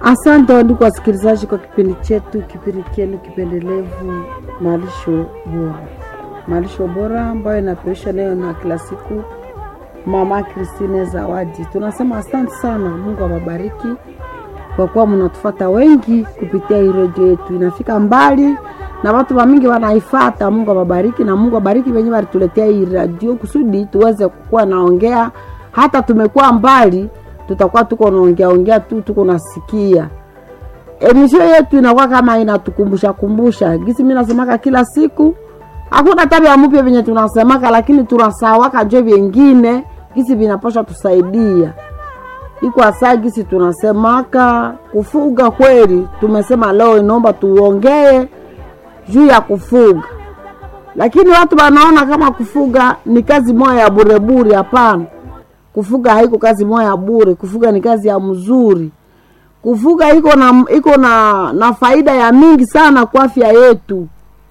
Asante ndugu wasikilizaji kwa kipindi chetu, kipindi chenu kipendelevu Malisho Bora. Malisho Bora ambayo inapeisha leo na kila siku Mama Christine Zawadi. Tunasema asante sana, Mungu awabariki kwa kuwa mnatufuata wengi kupitia hii radio yetu. Inafika mbali na watu wa mingi wanaifuata. Mungu awabariki na Mungu awabariki wenyewe walituletea hii radio kusudi tuweze kukua naongea. Hata tumekuwa mbali, tutakuwa tuko naongea tu, tuko nasikia. Emisho yetu inakuwa kama inatukumbusha. Gisi mimi nasemaka kila siku, hakuna tabia mpya venye tunasemaka, lakini tunasawaka je vingine gisi vinapaswa tusaidia. Iko asa gisi tunasemaka kufuga kweli. Tumesema leo inaomba tuongee juu ya kufuga. Lakini watu wanaona kama kufuga ni kazi moja ya bure. Hapana. Kufuga haiko kazi moja ya bure. Kufuga ni kazi ya mzuri. Kufuga iko na faida ya mingi sana kwa afya yetu.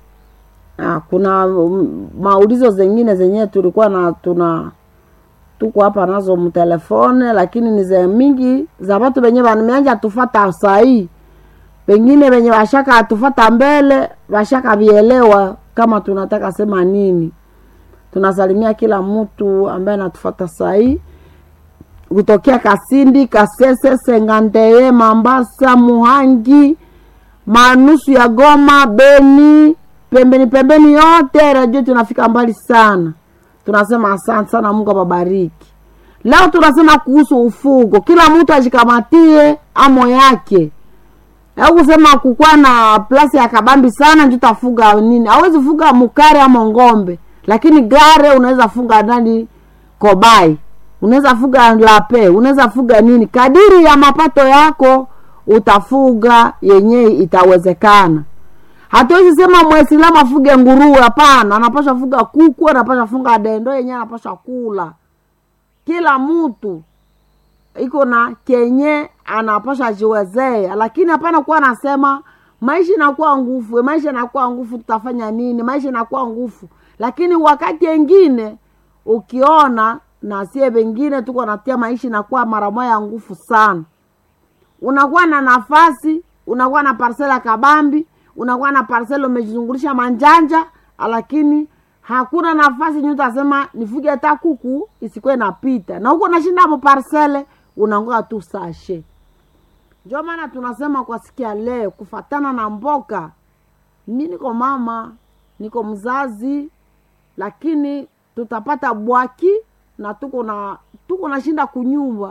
Kuna maulizo zingine zenye tulikuwa tuko hapa nazo mtelefone, lakini ni za mingi za watu wenye wameanza tufuata sahi. Pengine wenye washaka tufuata mbele, washaka vielewa kama tunataka sema nini. Tunasalimia kila mtu ambaye anatufuata sahi. Kutokea Kasindi, Kasese, Sengandeye, Mambasa, Muhangi, Manusu ya Goma, Beni, pembeni yote radio tunafika mbali sana. Tunasema asante sana, Mungu awabariki. Leo tunasema kuhusu ufugo. Kila mtu ajikamatie amo yake. Au kusema kukua na plasi ya kabambi sana ndio tafuga nini? Hawezi fuga mukare ama ngombe, lakini gare unaweza fuga ndani kobai. Unaweza fuga lape, unaweza fuga nini? Kadiri ya mapato yako utafuga yenyewe itawezekana. Hatuwezi sema Muislamu afuge nguruwe, hapana. Anapaswa fuga kuku, anapaswa fuga dendo yenyewe anapaswa kula. Kila mtu iko na kenye anapaswa jiwezea, lakini hapana kuwa nasema maisha inakuwa nguvu, tutafanya nini? Maisha inakuwa nguvu. Lakini wakati mwingine ukiona na sie wengine tuko natia maisha inakuwa mara moja nguvu sana. Unakuwa na nafasi, unakuwa na parcela kabambi, unakuwa na parcela umejizungulisha manjanja, lakini hakuna nafasi nyuta sema nifuge hata kuku isikwe napita. Na huko nashinda hapo parcele unangoa tu sashe. Ndio maana tunasema kwa sikia leo kufatana na mboka. Mimi niko mama, niko mzazi, lakini tutapata bwaki na tuko na shinda kunyumba.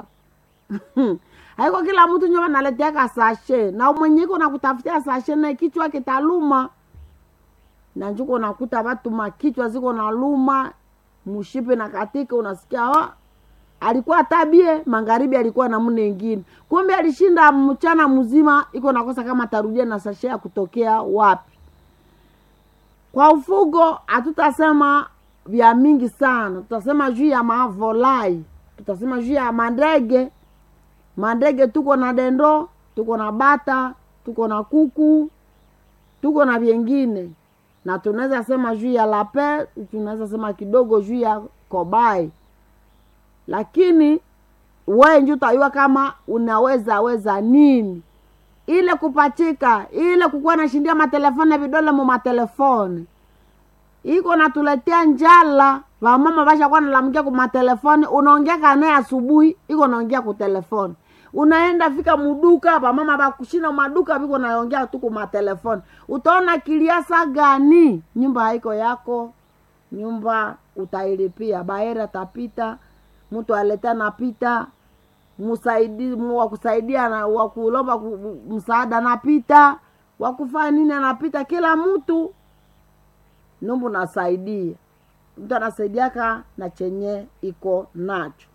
Haiko kila mtu nyumba naletea sashe. Na mwenyeko na kutafutia sashe na kichwa kitaluma. Na njuko nakuta watu makichwa ziko na luma, mushipe na katika unasikia alikuwa tabie, magharibi alikuwa na mune nyingine. Kumbe alishinda mchana mzima iko nakosa kama tarudia na sashe ya kutokea wapi. Kwa ufugo hatutasema vya mingi sana. Tutasema juu ya mavolai, tutasema juu ya mandege. Mandege tuko na dendo, tuko na bata, tuko na kuku, tuko na vingine. Na tunaweza sema juu ya lape, tunaweza sema kidogo juu ya kobai. Lakini wewe ndio utajua kama unaweza nini. Ile kupachika, ile kukuwa na shindia matelefone vidole mu matelefone. Iko natuletea njala. Wamama basha kwa nalamkia kwa matelefone, unaongea kanaye asubuhi, iko naongea kwa telefone. Unaenda fika muduka, mama bakushina maduka viko naongea tu kwa telefone. Utaona kiliasa gani? Nyumba haiko yako. Nyumba utailipia, baera tapita, mtu aleta napita, wakusaidia na wakulomba msaada napita, wakufanya nini anapita, kila mtu nombo nasaidia. Mtu anasaidiaka na chenye iko nacho.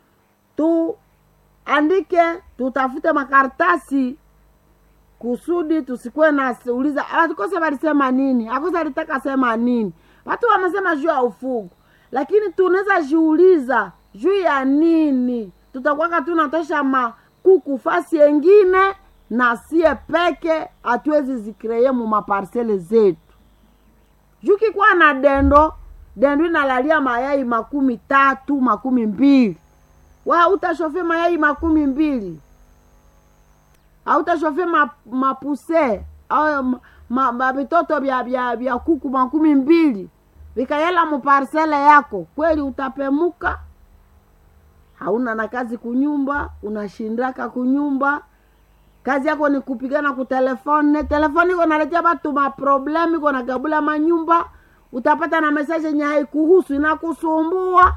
Andike, tutafute makaratasi kusudi tusikwe na uliza atukose walisema nini, akosa alitaka sema nini. Watu wamesema juu ya ufugo, lakini tunaweza jiuliza juu ya nini. Tutakuwa tunatosha makuku fasi nyingine na sie peke hatuwezi zikreye mu maparcele zetu. Juki kwa na dendo inalalia mayai 13, 12. Wa utashofe mayai 12. Hautashofe mapuse au mabitoto bya kuku 12 vikayela muparsele yako, kweli utapemuka? Hauna na kazi kunyumba, unashindaka kunyumba, kazi yako ni kupigana ku telefone iko naletea watu maproblemi, iko na gabula manyumba, utapata na message yenye haikuhusu inakusumbua.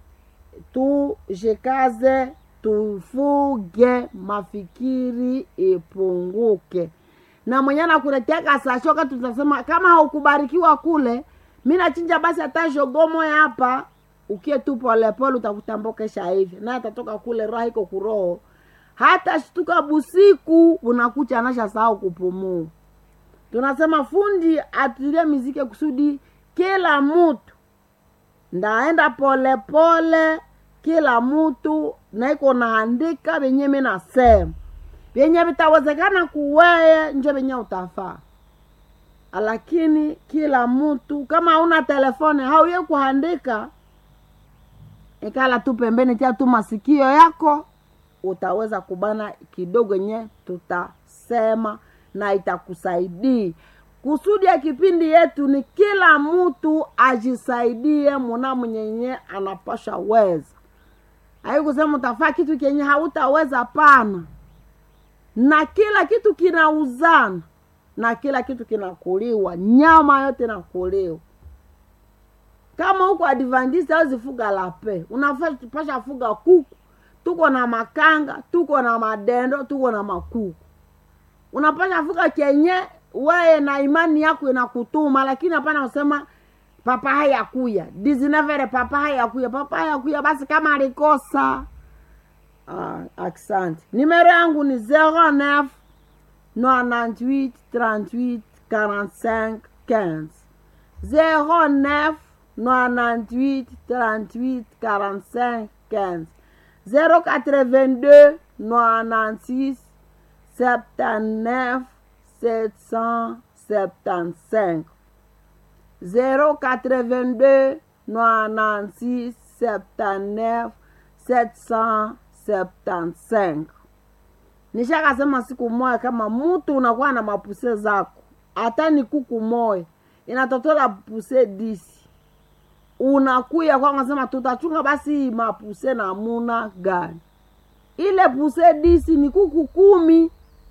Tujikaze, tufuge, mafikiri ipunguke. Na mwenye anakuletea kasashoka tutasema kama haukubarikiwa kule, mimi nachinja basi hata jogomo hapa, ukie tu pole pole utakutambokesha hivi. Na atatoka kule roho iko kuroho. Hata shtuka busiku unakucha anasha sahau kupumua. Tunasema fundi atilie muziki kusudi kila mtu ndaenda pole pole, kila mtu na iko naandika benye mimi nasema. Benye bitawezekana kuweye nje benye utafaa. Lakini kila mtu kama una telefone hauye kuandika, ikala tu pembeni tia tu masikio yako, utaweza kubana kidogo nye tutasema na itakusaidia. Kusudi ya kipindi yetu ni kila mtu ajisaidie mwana mwenye anapasha weza. Hayo kusema utafaa kitu kenye hautaweza pana. Na kila kitu kinauzana, na kila kitu kinakuliwa, nyama yote inakuliwa. Kama huko Adventista wazifuga lape, unapasha fuga kuku, tuko na makanga, tuko na madendo, tuko na makuku. Unapasha fuga kenye wewe na imani yako inakutuma, lakini hapana usema papa haya kuya. Dizinevere papa haya kuya basi kama alikosa. Asante. Numero yangu ni 09 98 38 45 15. 09 98 38 45 15. 082 96 79 775. 082 96 79 775. Nishaka sema siku moja kama mtu unakuwa na mapuse zako, hata ni kuku moja inatotola puse 10, unakuya kwa ngasema tutachunga basi mapuse na muna gani. Ile puse 10 ni kuku 10.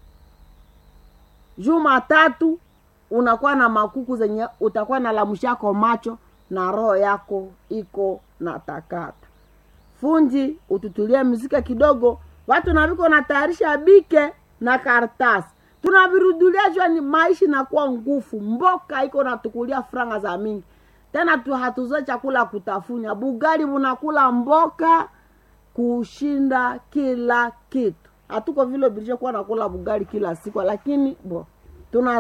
Jumatatu unakuwa na makuku zenye utakuwa na lamushako macho na roho yako iko na takata. Fundi ututulia muziki kidogo, watu na viko na tayarisha bike na karatasi. Tunavirudulia jua ni maisha na kuwa ngufu, mboka iko na tukulia franga za mingi. Tena hatuzoe chakula kutafunya, bugali unakula mboka kushinda kila kitu. Hatuko vile bilije kuwa nakula bugali kila siku, lakini tuna